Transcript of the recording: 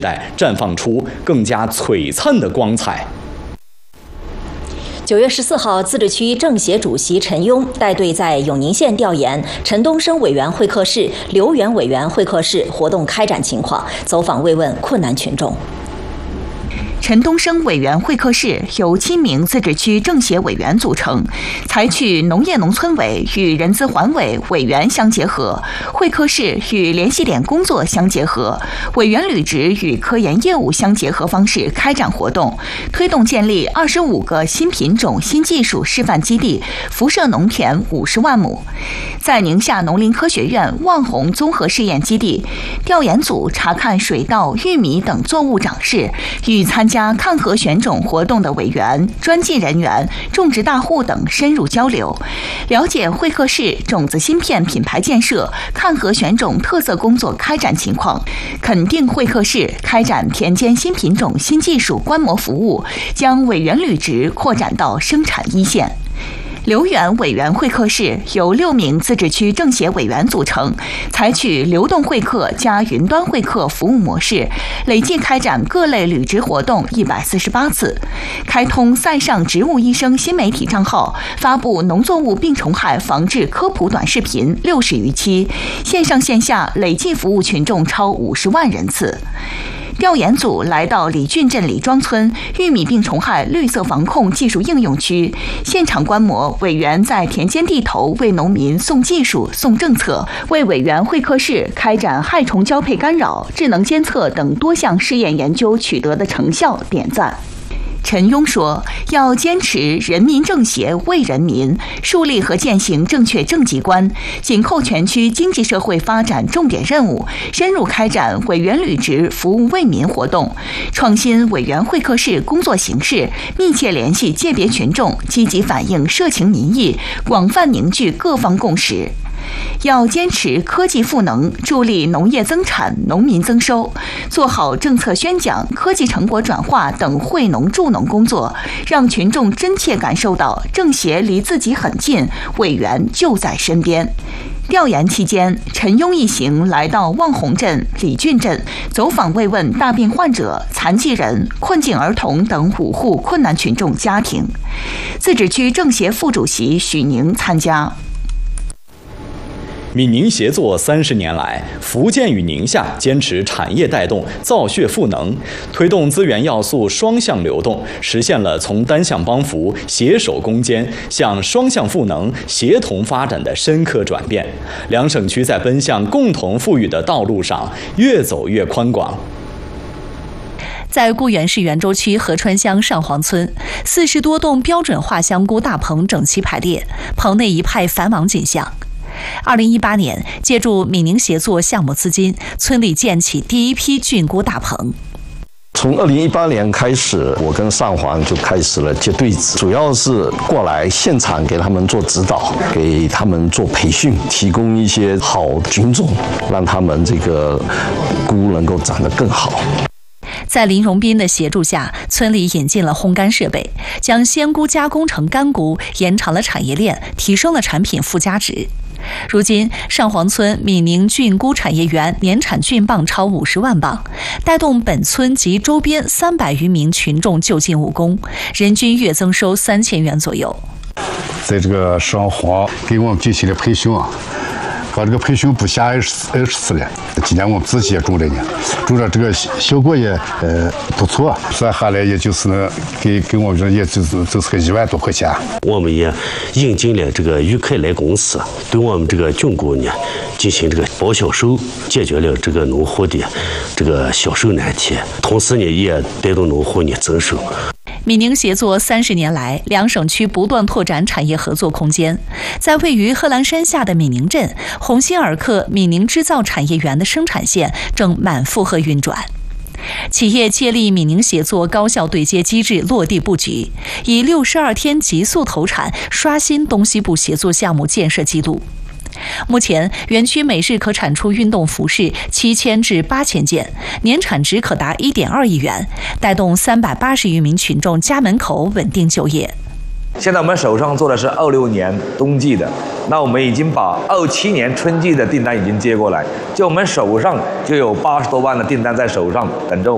绽放出更加璀璨的光彩。 9月14号，自治区政协主席陈庸带队在永宁县调研陈东升委员会客室、刘源委员会客室活动开展情况，走访慰问困难群众。 陈东升委员会客室由7名自治区政协委员组成，采取农业农村委与人资环委委员相结合，会客室与联系点工作相结合，委员履职与科研业务相结合方式开展活动，推动建立25个新品种新技术示范基地，辐射农田50万亩。在宁夏农林科学院望红综合试验基地，调研组查看水稻、玉米等作物长势，与参加抗核选种活动的委员、专技人员、种植大户等深入交流，了解会客室种子芯片品牌建设、抗核选种特色工作开展情况，肯定会客室开展田间新品种新技术观摩服务，将委员履职扩展到生产一线。刘源委员会客室由6名自治区政协委员组成，采取流动会客加云端会客服务模式，累计开展各类履职活动148次，开通塞上植物医生新媒体账号，发布农作物病虫害防治科普短视频60余期，线上线下累计服务群众超50万人次。调研组来到李郡镇李庄村玉米病虫害绿色防控技术应用区，现场观摩委员在田间地头为农民送技术、送政策，为委员会客室开展害虫交配干扰、智能监测等多项试验研究取得的成效点赞。陈庸说，要坚持人民政协为人民，树立和践行正确政绩观，紧扣全区经济社会发展重点任务，深入开展委员履职服务为民活动，创新委员会客室工作形式，密切联系界别群众，积极反映社情民意，广泛凝聚各方共识。要坚持科技赋能，助力农业增产、农民增收，做好政策宣讲、科技成果转化等惠农助农工作，让群众真切感受到政协离自己很近，委员就在身边。调研期间，陈庸一行来到望红镇、李郡镇，走访慰问大病患者、残疾人、困境儿童等5户困难群众家庭。自治区政协副主席许宁参加。 闽宁协作30年来，福建与宁夏坚持产业带动、造血赋能，推动资源要素双向流动，实现了从单向帮扶、携手攻坚向双向赋能、协同发展的深刻转变。两省区在奔向共同富裕的道路上越走越宽广。 在固原市元州区合川乡上黄村，40多栋标准化香菇大棚整齐排列，棚内一派繁忙景象。2018年，借助闽宁协作项目资金，村里建起第一批菌菇大棚。 从2018年开始，我跟上黄就开始了接对子，主要是过来现场给他们做指导，给他们做培训，提供一些好菌种，让他们这个菇能够长得更好。 在林荣斌的协助下，村里引进了烘干设备，将鲜菇加工成干菇，延长了产业链，提升了产品附加值。如今，上黄村闽宁菌菇产业园年产菌磅超50万磅，带动本村及周边300余名群众就近务工，人均月增收3000元左右。 在这个上黄给我们进行了培训啊。搞这个培训不下20次了，今年我们自己也种了呢，种了这个效果也不错，算下来也就是呢，给我们也就是个1万多块钱。 我们也引进了这个裕凯莱公司，对我们这个菌菇呢进行这个包销售，解决了这个农户的这个销售难题，同时呢也带动农户呢增收。 闽宁协作30年来，两省区不断拓展产业合作空间。在位于贺兰山下的闽宁镇，鸿星尔克闽宁制造产业园的生产线正满负荷运转。企业借力闽宁协作高效对接机制落地布局，以62天急速投产，刷新东西部协作项目建设纪录。目前，园区每日可产出运动服饰7000至8000件，年产值可达1.2亿元，带动380余名群众家门口稳定就业。 现在我们手上做的是26年冬季的，那我们已经把27年春季的订单已经接过来，就我们手上就有80多万的订单在手上等着我们。